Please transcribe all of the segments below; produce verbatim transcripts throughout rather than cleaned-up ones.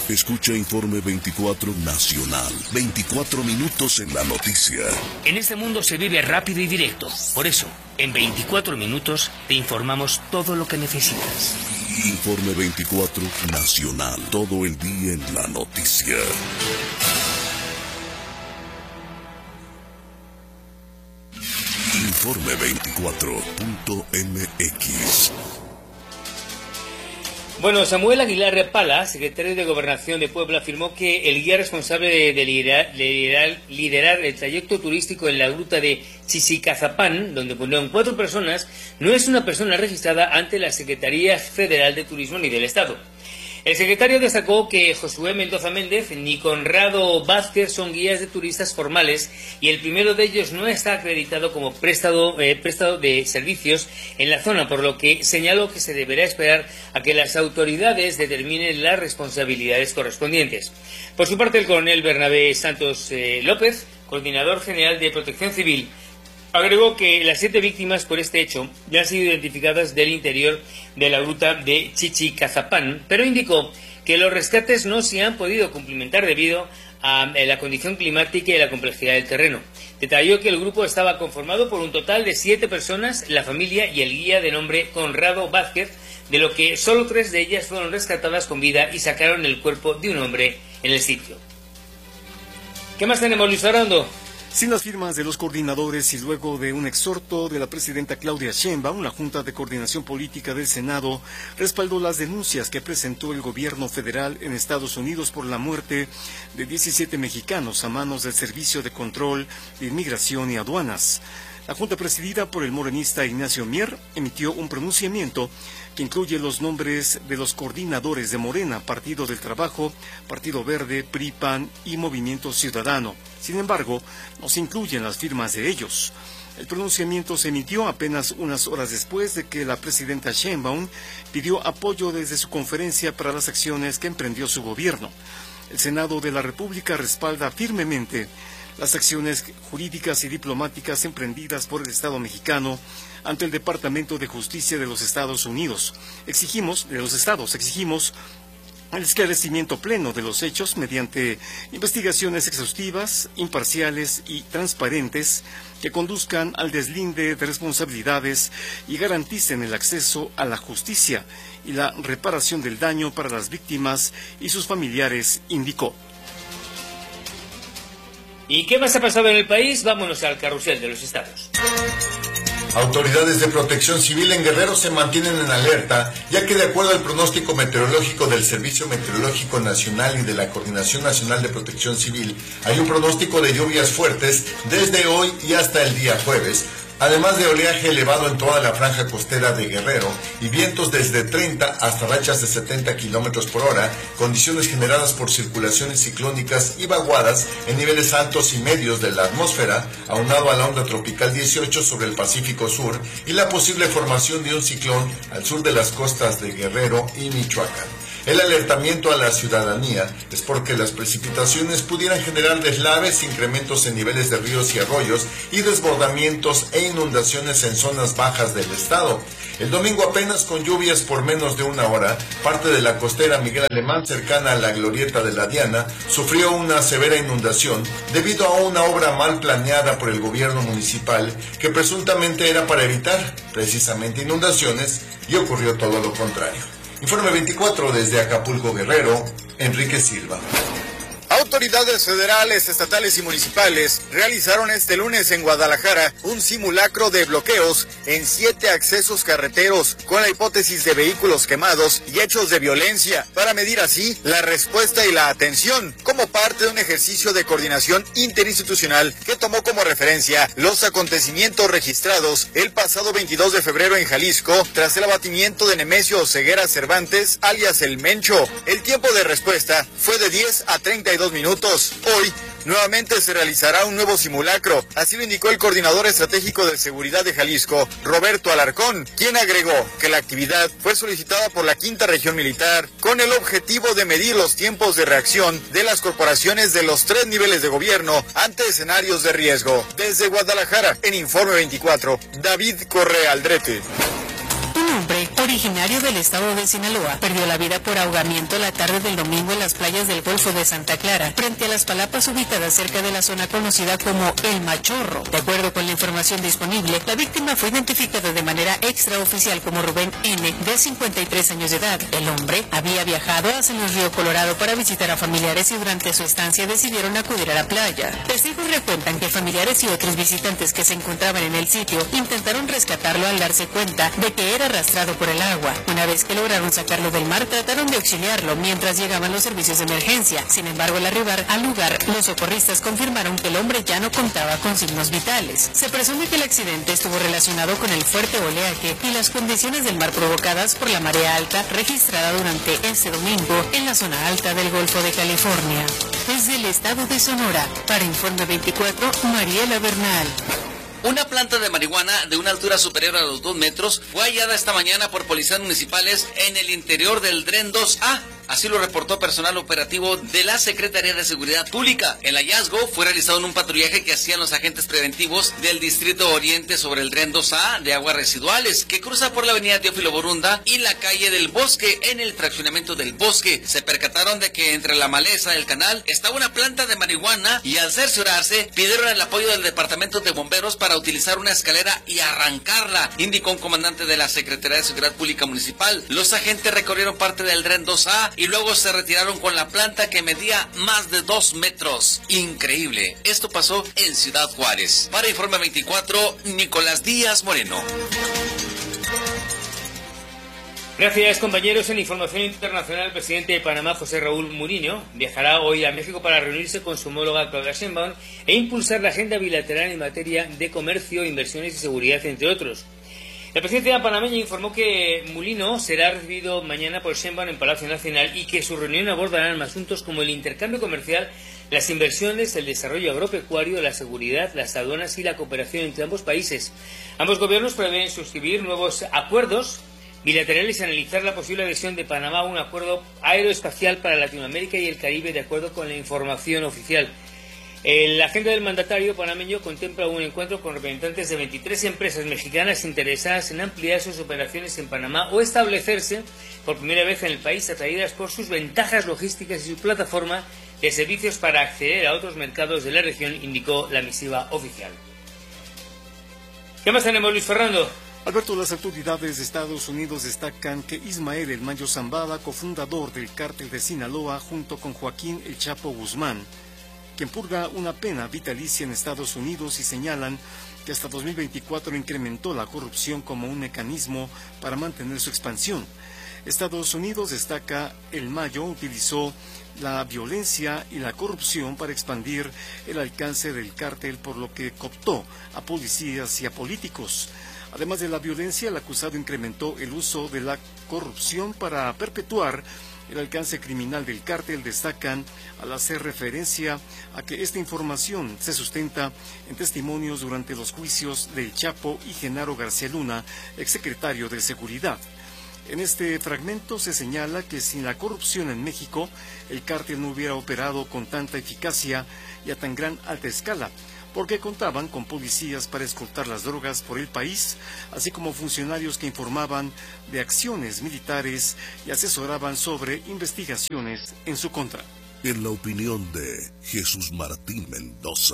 Escucha Informe veinticuatro Nacional. veinticuatro minutos en la noticia. En este mundo se vive rápido y directo. Por eso, en veinticuatro minutos te informamos todo lo que necesitas. Informe veinticuatro Nacional. Todo el día en la noticia. Informe veinticuatro punto m x. Bueno, Samuel Aguilar Pala, secretario de Gobernación de Puebla, afirmó que el guía responsable de, de liderar, liderar, liderar el trayecto turístico en la gruta de Chichicazapán, donde murieron cuatro personas, no es una persona registrada ante la Secretaría Federal de Turismo ni del Estado. El secretario destacó que Josué Mendoza Méndez ni Conrado Vázquez son guías de turistas formales y el primero de ellos no está acreditado como prestado, eh, prestado de servicios en la zona, por lo que señaló que se deberá esperar a que las autoridades determinen las responsabilidades correspondientes. Por su parte, el coronel Bernabé Santos eh, López, coordinador general de Protección Civil, agregó que las siete víctimas por este hecho ya han sido identificadas del interior de la gruta de Chichicazapán, pero indicó que los rescates no se han podido cumplimentar debido a la condición climática y la complejidad del terreno. Detalló que el grupo estaba conformado por un total de siete personas, la familia y el guía de nombre Conrado Vázquez, de lo que solo tres de ellas fueron rescatadas con vida y sacaron el cuerpo de un hombre en el sitio. ¿Qué más tenemos, Luis Arando? Sin las firmas de los coordinadores y luego de un exhorto de la presidenta Claudia Sheinbaum, la Junta de Coordinación Política del Senado respaldó las denuncias que presentó el gobierno federal en Estados Unidos por la muerte de diecisiete mexicanos a manos del Servicio de Control de Inmigración y Aduanas. La Junta, presidida por el morenista Ignacio Mier, emitió un pronunciamiento que incluye los nombres de los coordinadores de Morena, Partido del Trabajo, Partido Verde, P R I, P A N y Movimiento Ciudadano. Sin embargo, no se incluyen las firmas de ellos. El pronunciamiento se emitió apenas unas horas después de que la presidenta Sheinbaum pidió apoyo desde su conferencia para las acciones que emprendió su gobierno. El Senado de la República respalda firmemente las acciones jurídicas y diplomáticas emprendidas por el Estado mexicano ante el Departamento de Justicia de los Estados Unidos. Exigimos, de los Estados, exigimos el esclarecimiento pleno de los hechos mediante investigaciones exhaustivas, imparciales y transparentes que conduzcan al deslinde de responsabilidades y garanticen el acceso a la justicia y la reparación del daño para las víctimas y sus familiares, indicó. ¿Y qué más ha pasado en el país? Vámonos al carrusel de los estados. Autoridades de Protección Civil en Guerrero se mantienen en alerta, ya que de acuerdo al pronóstico meteorológico del Servicio Meteorológico Nacional y de la Coordinación Nacional de Protección Civil, hay un pronóstico de lluvias fuertes desde hoy y hasta el día jueves, además de oleaje elevado en toda la franja costera de Guerrero y vientos desde treinta hasta rachas de setenta kilómetros por hora, condiciones generadas por circulaciones ciclónicas y vaguadas en niveles altos y medios de la atmósfera, aunado a la onda tropical dieciocho sobre el Pacífico Sur y la posible formación de un ciclón al sur de las costas de Guerrero y Michoacán. El alertamiento a la ciudadanía es porque las precipitaciones pudieran generar deslaves, incrementos en niveles de ríos y arroyos y desbordamientos e inundaciones en zonas bajas del estado. El domingo, apenas con lluvias por menos de una hora, parte de la costera Miguel Alemán, cercana a la glorieta de la Diana, sufrió una severa inundación debido a una obra mal planeada por el gobierno municipal que presuntamente era para evitar precisamente inundaciones, y ocurrió todo lo contrario. Informe veinticuatro desde Acapulco, Guerrero, Enrique Silva. Autoridades federales, estatales y municipales realizaron este lunes en Guadalajara un simulacro de bloqueos en siete accesos carreteros con la hipótesis de vehículos quemados y hechos de violencia para medir así la respuesta y la atención como parte de un ejercicio de coordinación interinstitucional que tomó como referencia los acontecimientos registrados el pasado veintidós de febrero en Jalisco tras el abatimiento de Nemesio Ceguera Cervantes, alias El Mencho. El tiempo de respuesta fue de diez a treinta y dos minutos. Hoy, nuevamente se realizará un nuevo simulacro, así lo indicó el coordinador estratégico de seguridad de Jalisco, Roberto Alarcón, quien agregó que la actividad fue solicitada por la Quinta Región Militar con el objetivo de medir los tiempos de reacción de las corporaciones de los tres niveles de gobierno ante escenarios de riesgo. Desde Guadalajara, en Informe veinticuatro, David Correa Aldrete. Tu nombre originario del estado de Sinaloa, perdió la vida por ahogamiento la tarde del domingo en las playas del Golfo de Santa Clara, frente a las palapas ubicadas cerca de la zona conocida como El Machorro. De acuerdo con la información disponible, la víctima fue identificada de manera extraoficial como Rubén N., de cincuenta y tres años de edad. El hombre había viajado hacia el río Colorado para visitar a familiares y durante su estancia decidieron acudir a la playa. Testigos recuentan que familiares y otros visitantes que se encontraban en el sitio intentaron rescatarlo al darse cuenta de que era arrastrado por el agua. Una vez que lograron sacarlo del mar, trataron de auxiliarlo mientras llegaban los servicios de emergencia. Sin embargo, al arribar al lugar, los socorristas confirmaron que el hombre ya no contaba con signos vitales. Se presume que el accidente estuvo relacionado con el fuerte oleaje y las condiciones del mar provocadas por la marea alta registrada durante este domingo en la zona alta del Golfo de California. Desde el estado de Sonora, para Informe veinticuatro, Mariela Bernal. Una planta de marihuana de una altura superior a los dos metros fue hallada esta mañana por policías municipales en el interior del Dren dos A. Así lo reportó personal operativo de la Secretaría de Seguridad Pública. El hallazgo fue realizado en un patrullaje que hacían los agentes preventivos del Distrito Oriente sobre el Dren dos A de aguas residuales, que cruza por la avenida Teófilo Borunda y la calle del Bosque en el fraccionamiento del Bosque. Se percataron de que entre la maleza del canal estaba una planta de marihuana y al cerciorarse pidieron el apoyo del Departamento de Bomberos para utilizar una escalera y arrancarla, indicó un comandante de la Secretaría de Seguridad Pública Municipal. Los agentes recorrieron parte del Dren dos A y luego se retiraron con la planta que medía más de dos metros. Increíble. Esto pasó en Ciudad Juárez. Para Informe veinticuatro, Nicolás Díaz Moreno. Gracias, compañeros. En información internacional, el presidente de Panamá, José Raúl Muriño, viajará hoy a México para reunirse con su homóloga Claudia Sheinbaum e impulsar la agenda bilateral en materia de comercio, inversiones y seguridad, entre otros. El presidente panameño informó que Mulino será recibido mañana por Sheinbaum en Palacio Nacional y que su reunión abordará asuntos como el intercambio comercial, las inversiones, el desarrollo agropecuario, la seguridad, las aduanas y la cooperación entre ambos países. Ambos gobiernos prevén suscribir nuevos acuerdos bilaterales y analizar la posible adhesión de Panamá a un acuerdo aeroespacial para Latinoamérica y el Caribe, de acuerdo con la información oficial. La agenda del mandatario panameño contempla un encuentro con representantes de veintitrés empresas mexicanas interesadas en ampliar sus operaciones en Panamá o establecerse por primera vez en el país, atraídas por sus ventajas logísticas y su plataforma de servicios para acceder a otros mercados de la región, indicó la misiva oficial. ¿Qué más tenemos, Luis Fernando? Alberto, las autoridades de Estados Unidos destacan que Ismael El Mayo Zambada, cofundador del cártel de Sinaloa, junto con Joaquín El Chapo Guzmán, quien purga una pena vitalicia en Estados Unidos, y señalan que hasta dos mil veinticuatro incrementó la corrupción como un mecanismo para mantener su expansión. Estados Unidos destaca El Mayo utilizó la violencia y la corrupción para expandir el alcance del cártel, por lo que cooptó a policías y a políticos. Además de la violencia, el acusado incrementó el uso de la corrupción para perpetuar el alcance criminal del cártel. Destacan al hacer referencia a que esta información se sustenta en testimonios durante los juicios de El Chapo y Genaro García Luna, exsecretario de Seguridad. En este fragmento se señala que sin la corrupción en México, el cártel no hubiera operado con tanta eficacia y a tan gran alta escala, porque contaban con policías para escoltar las drogas por el país, así como funcionarios que informaban de acciones militares y asesoraban sobre investigaciones en su contra. En la opinión de Jesús Martín Mendoza.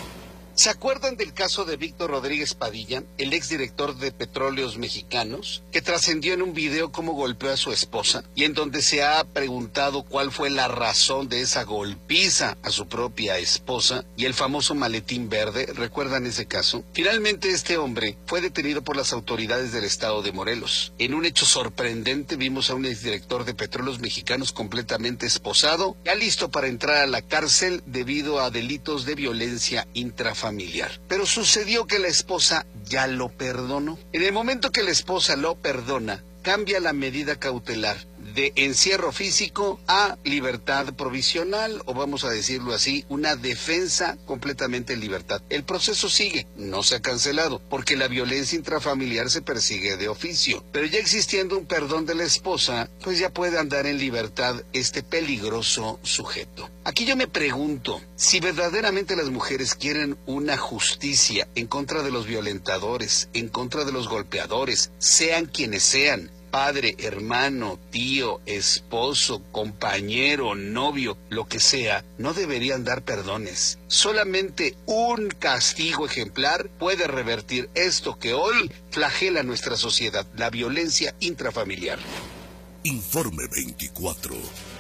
¿Se acuerdan del caso de Víctor Rodríguez Padilla, el exdirector de Petróleos Mexicanos, que trascendió en un video cómo golpeó a su esposa y en donde se ha preguntado cuál fue la razón de esa golpiza a su propia esposa y el famoso maletín verde? ¿Recuerdan ese caso? Finalmente este hombre fue detenido por las autoridades del estado de Morelos. En un hecho sorprendente vimos a un exdirector de Petróleos Mexicanos completamente esposado, ya listo para entrar a la cárcel debido a delitos de violencia intrafamiliar. Familiar. Pero sucedió que la esposa ya lo perdonó. En el momento que la esposa lo perdona, cambia la medida cautelar de encierro físico a libertad provisional, o vamos a decirlo así, una defensa completamente en libertad. El proceso sigue, no se ha cancelado, porque la violencia intrafamiliar se persigue de oficio. Pero ya existiendo un perdón de la esposa, pues ya puede andar en libertad este peligroso sujeto. Aquí yo me pregunto, si verdaderamente las mujeres quieren una justicia en contra de los violentadores, en contra de los golpeadores, sean quienes sean, padre, hermano, tío, esposo, compañero, novio, lo que sea, no deberían dar perdones. Solamente un castigo ejemplar puede revertir esto que hoy flagela nuestra sociedad, la violencia intrafamiliar. Informe veinticuatro.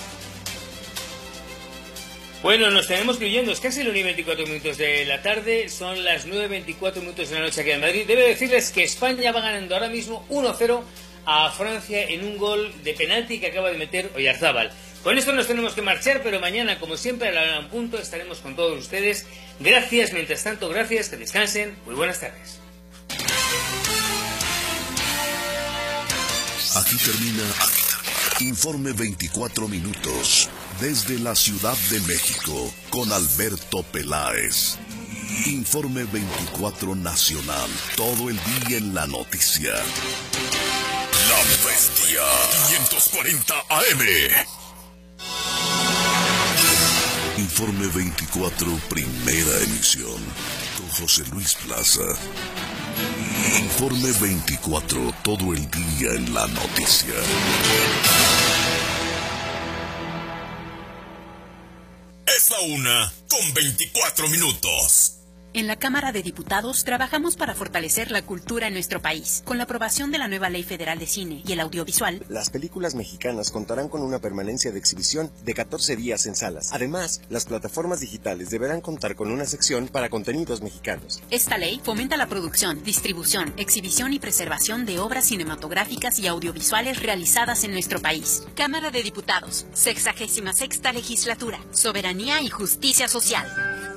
Bueno, nos tenemos que ir yendo, es casi las nueve y veinticuatro minutos de la tarde, son las nueve y veinticuatro minutos de la noche aquí en Madrid. Debo decirles que España va ganando ahora mismo uno a cero a Francia en un gol de penalti que acaba de meter Oyarzábal. Con esto nos tenemos que marchar, pero mañana, como siempre, a la hora en punto, estaremos con todos ustedes. Gracias, mientras tanto, gracias, que descansen, muy buenas tardes. Aquí termina Informe veinticuatro minutos desde la Ciudad de México con Alberto Peláez. Informe veinticuatro Nacional, todo el día en la noticia. La Bestia quinientos cuarenta A M. Informe veinticuatro, primera emisión, con José Luis Plaza. Informe veinticuatro, todo el día en la noticia. Es la una con veinticuatro minutos. En la Cámara de Diputados trabajamos para fortalecer la cultura en nuestro país. Con la aprobación de la nueva Ley Federal de Cine y el Audiovisual, las películas mexicanas contarán con una permanencia de exhibición de catorce días en salas. Además, las plataformas digitales deberán contar con una sección para contenidos mexicanos. Esta ley fomenta la producción, distribución, exhibición y preservación de obras cinematográficas y audiovisuales realizadas en nuestro país. Cámara de Diputados, sexagésima sexta legislatura, soberanía y justicia social.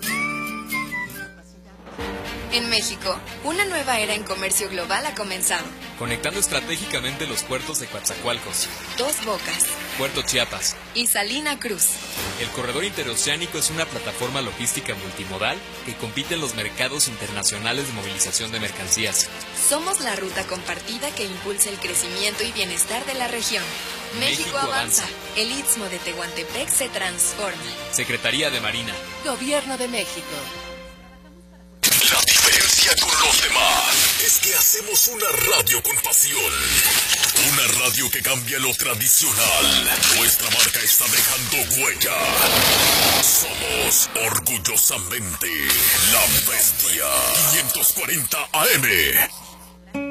En México, una nueva era en comercio global ha comenzado. Conectando estratégicamente los puertos de Coatzacoalcos, Dos Bocas, Puerto Chiapas y Salina Cruz. El corredor interoceánico es una plataforma logística multimodal que compite en los mercados internacionales de movilización de mercancías. Somos la ruta compartida que impulsa el crecimiento y bienestar de la región. México, México avanza. avanza. El Istmo de Tehuantepec se transforma. Secretaría de Marina. Gobierno de México. La diferencia con los demás es que hacemos una radio con pasión. Una radio que cambia lo tradicional. Nuestra marca está dejando huella. Somos orgullosamente La Bestia quinientos cuarenta A M.